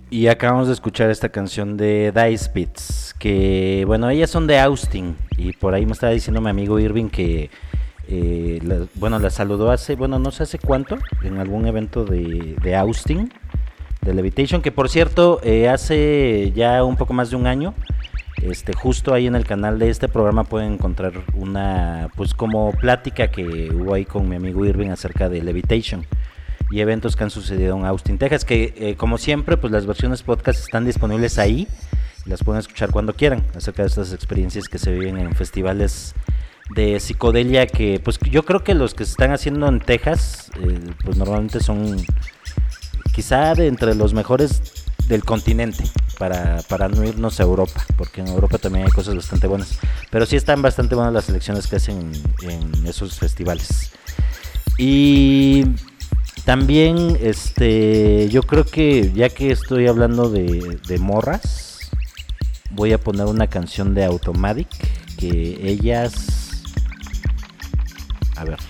Y acabamos de escuchar esta canción de Dice Beats, que bueno, ellas son de Austin, y por ahí me estaba diciendo mi amigo Irving que, la saludó hace, bueno, no sé hace cuánto, en algún evento de Austin, de Levitation, que por cierto, hace ya un poco más de un año, justo ahí en el canal de este programa pueden encontrar una, pues como plática que hubo ahí con mi amigo Irving acerca de Levitation y eventos que han sucedido en Austin, Texas, que como siempre, pues las versiones podcast están disponibles ahí, las pueden escuchar cuando quieran, acerca de estas experiencias que se viven en festivales de psicodelia, que pues yo creo que los que se están haciendo en Texas, pues normalmente son quizá de entre los mejores del continente, para no irnos a Europa, porque en Europa también hay cosas bastante buenas, pero sí están bastante buenas las selecciones que hacen en esos festivales. Y también, yo creo que ya que estoy hablando de morras, voy a poner una canción de Automatic, que ellas, a ver,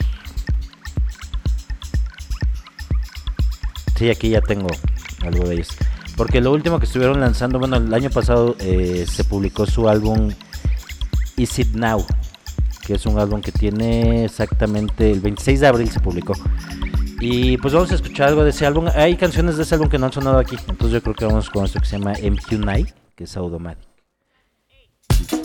sí, aquí ya tengo algo de ellas, porque lo último que estuvieron lanzando, bueno, el año pasado se publicó su álbum Is It Now, que es un álbum que tiene exactamente el 26 de abril se publicó. Y pues vamos a escuchar algo de ese álbum. Hay canciones de ese álbum que no han sonado aquí, entonces yo creo que vamos con esto que se llama MQ Night, que es Automatic.